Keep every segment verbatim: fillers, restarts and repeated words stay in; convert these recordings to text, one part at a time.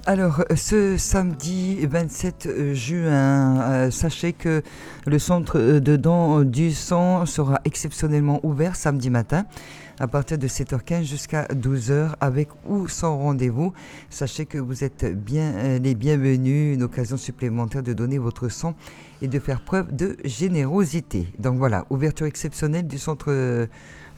Alors, ce samedi vingt-sept juin, euh, sachez que le centre de don du sang sera exceptionnellement ouvert samedi matin à partir de sept heures quinze jusqu'à douze heures avec ou sans rendez-vous. Sachez que vous êtes bien les bienvenus, une occasion supplémentaire de donner votre sang et de faire preuve de générosité. Donc voilà, ouverture exceptionnelle du centre euh,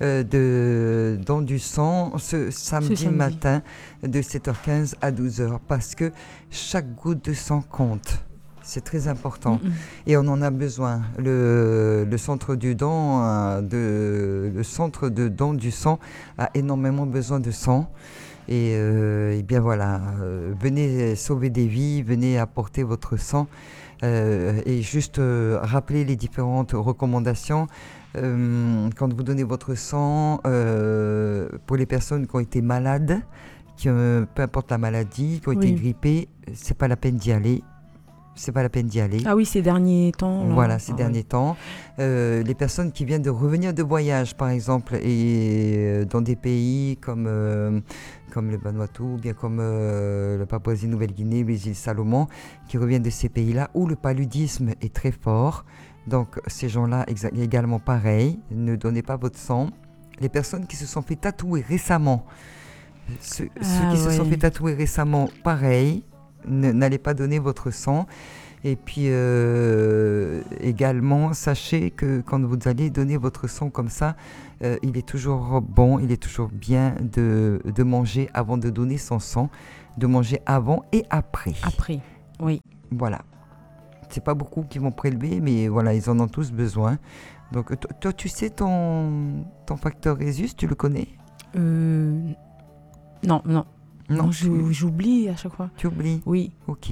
de don du sang ce samedi, Ce samedi. matin de sept heures quinze à douze heures parce que chaque goutte de sang compte. C'est très important Mm-mm. et on en a besoin. Le, le centre du don, euh, de, le centre de don du sang a énormément besoin de sang. Et, euh, et bien voilà, euh, venez sauver des vies, venez apporter votre sang euh, et juste euh, rappeler les différentes recommandations. Euh, quand vous donnez votre sang, euh, pour les personnes qui ont été malades, qui, euh, peu importe la maladie, qui ont Oui. été grippées, c'est pas la peine d'y aller. C'est pas la peine d'y aller. Ah oui, ces derniers temps. Là. Voilà, ces Ah, derniers ouais. temps. Euh, les personnes qui viennent de revenir de voyage, par exemple, et euh, dans des pays comme, euh, comme le Vanuatu, ou bien comme euh, le Papouasie-Nouvelle-Guinée, les îles Salomon, qui reviennent de ces pays-là, où le paludisme est très fort. Donc, ces gens-là, exa- également pareil, ne donnez pas votre sang. Les personnes qui se sont fait tatouer récemment, ceux, Ah, ceux qui se sont ouais. fait tatouer récemment, pareil, ne- n'allez pas donner votre sang. Et puis euh, également, sachez que quand vous allez donner votre sang comme ça, euh, il est toujours bon, il est toujours bien de, de manger avant de donner son sang, de manger avant et après. Après, oui. Voilà. C'est pas beaucoup qui vont prélever, mais voilà, ils en ont tous besoin. Donc toi, toi, tu sais ton, ton facteur Rhésus, tu le connais? Euh... Non, non. Non, tu, je- j'oublie à chaque fois. tu oublies? Oui. Ok.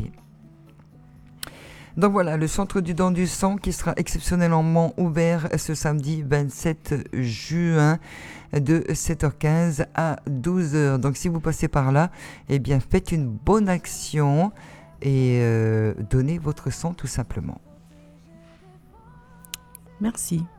Donc voilà, le centre du don du sang qui sera exceptionnellement ouvert ce samedi vingt-sept juin de sept heures quinze à douze heures. Donc si vous passez par là, eh bien faites une bonne action et euh, donnez votre sang tout simplement. Merci.